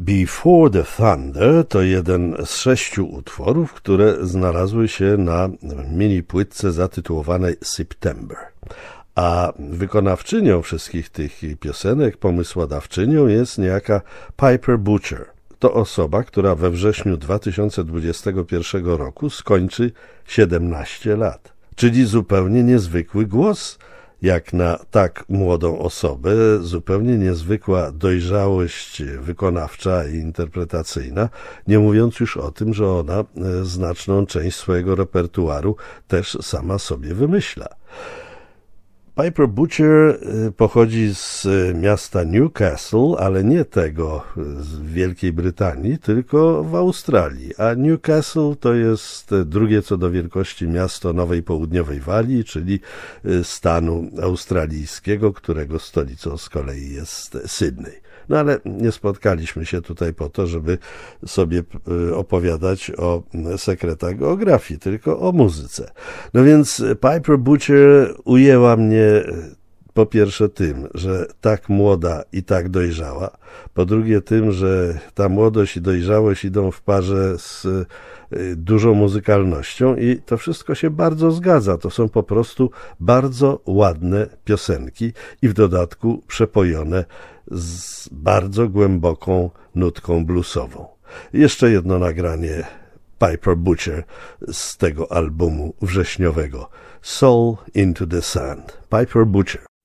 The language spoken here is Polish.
Before the Thunder to jeden z 6 utworów, które znalazły się na mini płytce zatytułowanej September. A wykonawczynią wszystkich tych piosenek, pomysłodawczynią jest niejaka Piper Butcher. To osoba, która we wrześniu 2021 roku skończy 17 lat. Czyli zupełnie niezwykły głos, jak na tak młodą osobę, zupełnie niezwykła dojrzałość wykonawcza i interpretacyjna, nie mówiąc już o tym, że ona znaczną część swojego repertuaru też sama sobie wymyśla. Piper Butcher pochodzi z miasta Newcastle, ale nie tego z Wielkiej Brytanii, tylko w Australii. A Newcastle to jest drugie co do wielkości miasto Nowej Południowej Walii, czyli stanu australijskiego, którego stolicą z kolei jest Sydney. No ale nie spotkaliśmy się tutaj po to, żeby sobie opowiadać o sekretach geografii, tylko o muzyce. No więc Piper Butcher ujęła mnie po pierwsze tym, że tak młoda i tak dojrzała, po drugie tym, że ta młodość i dojrzałość idą w parze z dużą muzykalnością i to wszystko się bardzo zgadza. To są po prostu bardzo ładne piosenki i w dodatku przepojone z bardzo głęboką nutką bluesową. Jeszcze jedno nagranie Piper Butcher z tego albumu wrześniowego Soul into the Sand. Piper Butcher.